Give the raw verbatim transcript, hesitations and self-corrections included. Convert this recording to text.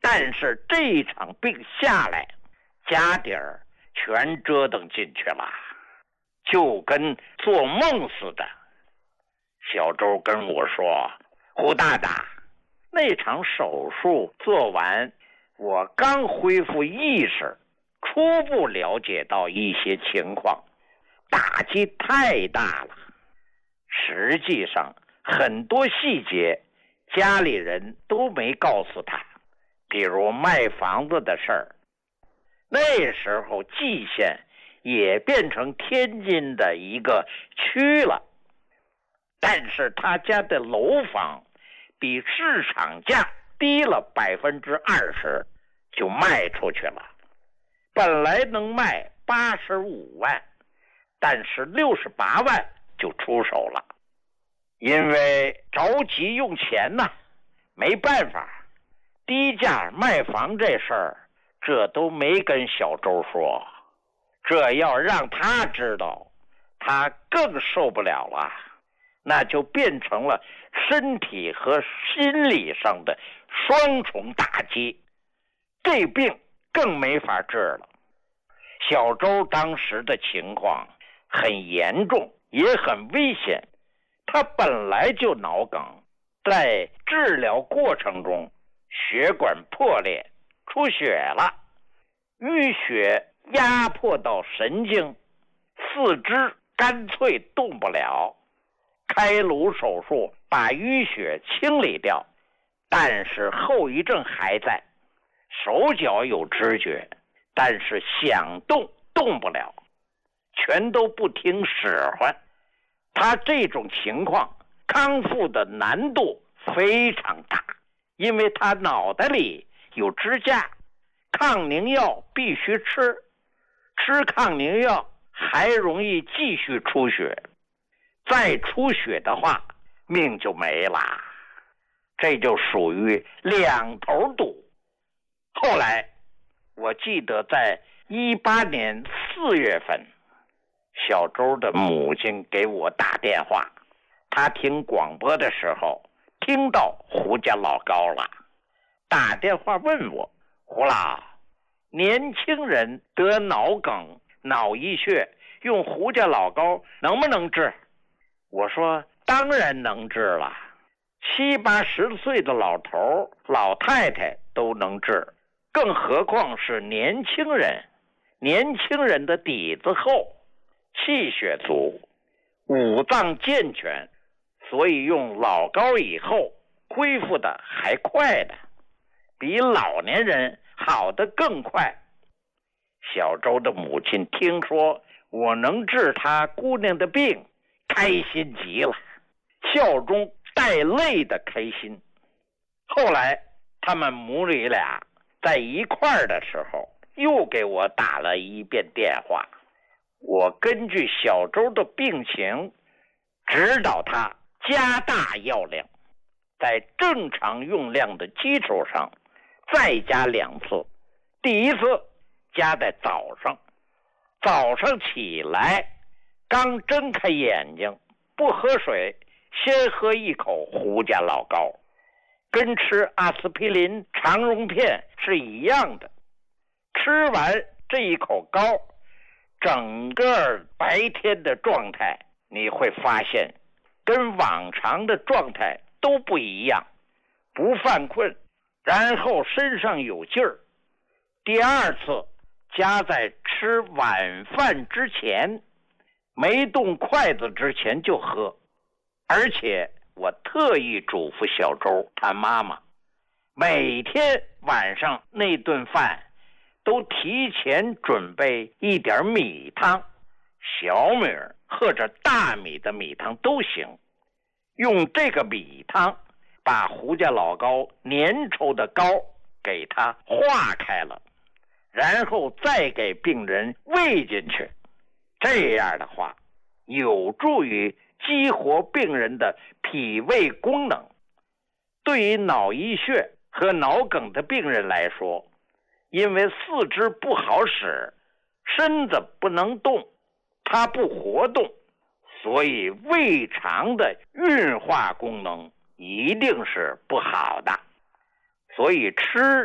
但是这一场病下来，家底儿全折腾进去了，就跟做梦似的。小周跟我说，胡大大，那场手术做完，我刚恢复意识，初步了解到一些情况，打击太大了。实际上很多细节家里人都没告诉他，比如卖房子的事儿。那时候蓟县也变成天津的一个区了，但是他家的楼房比市场价低了百分之二十，就卖出去了。本来能卖八十五万，但是六十八万就出手了。因为着急用钱呐，没办法，低价卖房这事儿，这都没跟小周说。这要让他知道，他更受不了了，那就变成了身体和心理上的双重打击，这病更没法治了。小周当时的情况很严重，也很危险。他本来就脑梗，在治疗过程中血管破裂出血了，淤血压迫到神经，四肢干脆动不了。开颅手术把淤血清理掉，但是后遗症还在，手脚有知觉，但是想动动不了，全都不听使唤。他这种情况康复的难度非常大，因为他脑袋里有支架，抗凝药必须吃，吃抗凝药还容易继续出血，再出血的话命就没了，这就属于两头堵。后来我记得在一八年四月份，小周的母亲给我打电话，她听广播的时候听到胡家老高了，打电话问我，胡老，年轻人得脑梗脑溢血用胡家老高能不能治？我说当然能治了，七八十岁的老头老太太都能治，更何况是年轻人。年轻人的底子厚，气血足，五脏健全，所以用老高以后恢复的还快的，比老年人好的更快。小周的母亲听说我能治她姑娘的病，开心极了，笑中带泪的开心。后来他们母女俩在一块儿的时候，又给我打了一遍电话，我根据小周的病情指导他加大药量，在正常用量的基础上再加两次。第一次加在早上，早上起来刚睁开眼睛不喝水，先喝一口胡家老高，跟吃阿司匹林肠溶片是一样的。吃完这一口膏，整个白天的状态你会发现跟往常的状态都不一样，不犯困，然后身上有劲儿。第二次加在吃晚饭之前，没动筷子之前就喝，而且我特意嘱咐小周他妈妈，每天晚上那顿饭都提前准备一点米汤，小米或者大米的米汤都行，用这个米汤把胡家老高粘稠的膏给它化开了，然后再给病人喂进去。这样的话有助于激活病人的脾胃功能。对于脑溢血和脑梗的病人来说，因为四肢不好使，身子不能动，它不活动，所以胃肠的运化功能一定是不好的，所以吃